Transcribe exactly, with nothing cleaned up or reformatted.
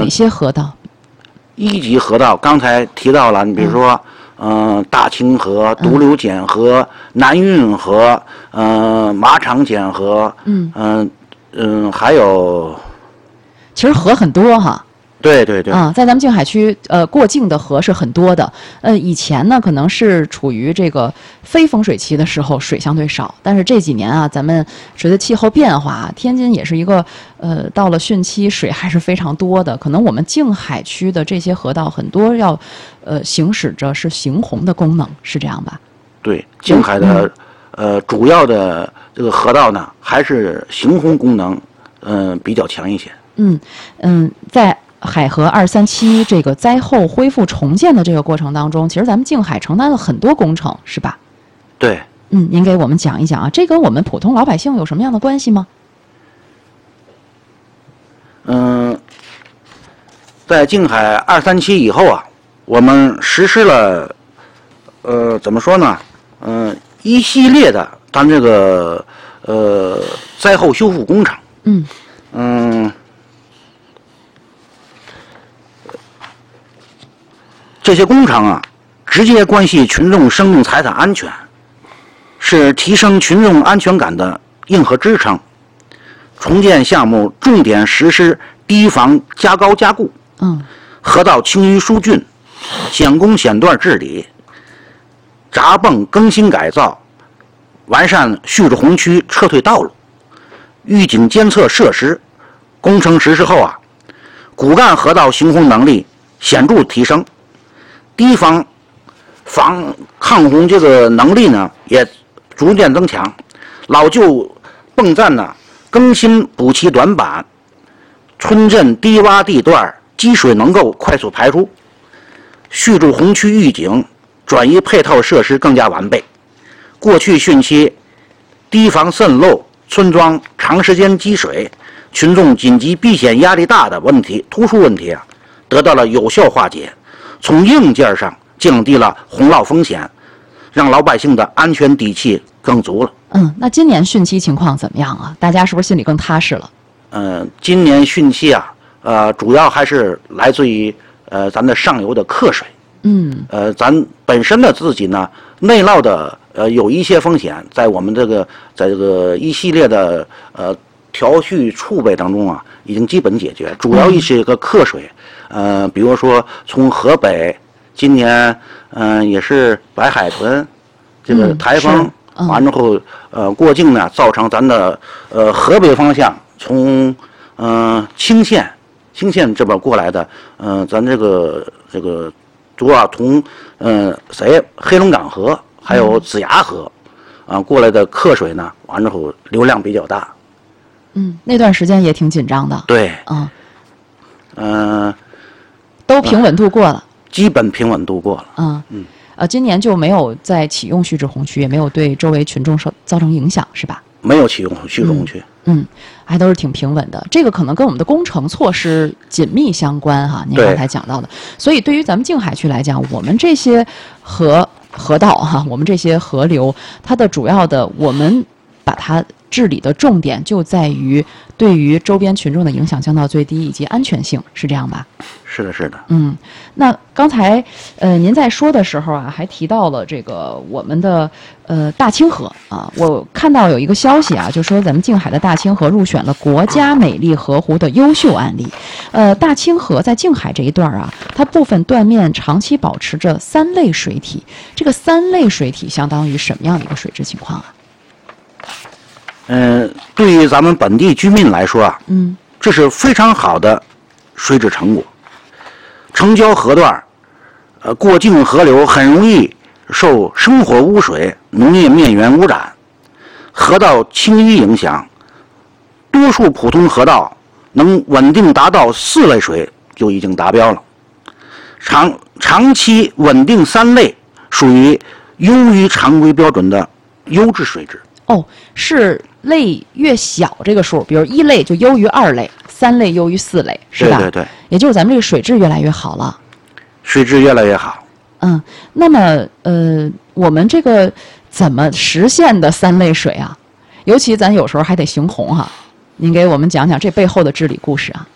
哪些河道？ 一级河道刚才提到了，你比如说，嗯、呃，大清河、独流简河、嗯、南运河、嗯、呃，马场简河，嗯嗯、呃、嗯，还有， 其实河很多哈。 对对对啊，在咱们静海区，呃，过境的河是很多的。呃，以前呢，可能是处于这个非丰水期的时候，水相对少。但是这几年啊，咱们随着气候变化，天津也是一个呃，到了汛期，水还是非常多的。可能我们静海区的这些河道很多要呃行使着是行洪的功能，是这样吧？ 对，静海的、嗯、呃主要的这个河道呢，还是行洪功能嗯、呃、比较强一些。 嗯嗯，在海河二三七这个灾后恢复重建的这个过程当中，其实咱们静海承担了很多工程，是吧？ 对。 嗯，您给我们讲一讲啊，这跟我们普通老百姓有什么样的关系吗？ 嗯，在静海二三七以后啊，我们实施了，呃，怎么说呢？嗯、呃，一系列的咱这个呃灾后修复工程。嗯嗯。这些工程啊，直接关系群众生命财产安全，是提升群众安全感的硬核支撑。重建项目重点实施堤防加高加固，嗯，河道清淤疏浚，险工险段治理，闸泵更新改造，完善蓄滞洪区撤退道路，预警监测设施。工程实施后啊，骨干河道行洪能力显著提升。堤防防抗洪这个能力呢也逐渐增强，老旧泵站呢更新补齐短板，村镇低洼地段积水能够快速排出，蓄滞洪区预警转移配套设施更加完备。过去汛期堤防渗漏，村庄长时间积水，群众紧急避险压力大的问题突出问题啊得到了有效化解。从硬件上降低了洪涝风险，让老百姓的安全底气更足了。 嗯，那今年汛期情况怎么样啊？大家是不是心里更踏实了？ 嗯、呃，今年汛期啊，呃，主要还是来自于呃咱的上游的客水。嗯，呃，咱本身的自己呢，内涝的呃有一些风险，在我们这个在这个一系列的呃调蓄储备当中啊，已经基本解决，主要一些个客水。嗯呃，比如说从河北，今年嗯、呃、也是白海豚这个台风、嗯、完之后，呃过境呢，造成咱的呃河北方向从嗯、呃、清县清县这边过来的，嗯、呃、咱这个这个主要从嗯、呃、谁黑龙江河还有子牙河啊、呃、过来的客水呢，完之后流量比较大。 嗯，那段时间也挺紧张的。 对。 嗯。 嗯、呃。 都平稳度过了、嗯， 基本平稳度过了。 嗯嗯，呃，今年就没有再启用蓄滞洪区，也没有对周围群众受造成影响，是吧？ 没有启用蓄滞洪区。 嗯，嗯，还都是挺平稳的。这个可能跟我们的工程措施紧密相关哈。您刚才讲到的，所以对于咱们静海区来讲，我们这些河河道哈，我们这些河流，它的主要的我们把它治理的重点就在于对于周边群众的影响降到最低，以及安全性，是这样吧？ 是的，是的。 嗯，那刚才呃您在说的时候啊，还提到了这个我们的呃大清河啊，我看到有一个消息啊，就说咱们静海的大清河入选了国家美丽河湖的优秀案例。呃，大清河在静海这一段啊，它部分断面长期保持着三类水体，这个三类水体相当于什么样的一个水质情况啊？ 嗯、呃，对于咱们本地居民来说啊，嗯，这是非常好的水质成果。城郊河段，呃，过境河流很容易受生活污水、农业面源污染，河道清淤影响。多数普通河道能稳定达到四类水就已经达标了。长长期稳定三类，属于优于常规标准的优质水质。 哦，是类越小这个数，比如一类就优于二类，三类优于四类，是吧？ 对对对， 也就是咱们这个水质越来越好了。 水质越来越好。 嗯，那么呃，我们这个怎么实现的三类水啊？尤其咱有时候还得行洪哈、啊，您给我们讲讲这背后的治理故事啊。